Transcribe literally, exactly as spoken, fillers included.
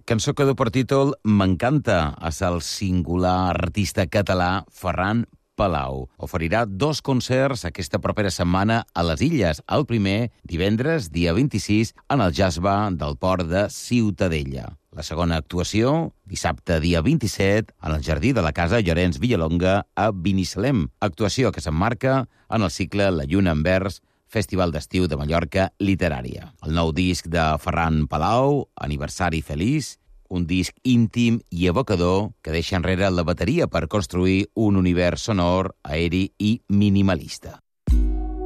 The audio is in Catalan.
Cançó que du per títol M'encanta, és el singular artista català Ferran Palau. Oferirà dos concerts aquesta propera setmana a les Illes. El primer, divendres, dia vint-i-sis, en el Jazz Bar del port de Ciutadella. La segona actuació, dissabte, dia vint-i-set, en el Jardí de la Casa Llorenç Villalonga a Binissalem. Actuació que s'emmarca en el cicle La Lluna en Vers, Festival d'Estiu de Mallorca Literària. El nou disc de Ferran Palau, Aniversari Feliç, un disc íntim i evocador que deixa enrere la bateria per construir un univers sonor, aeri i minimalista.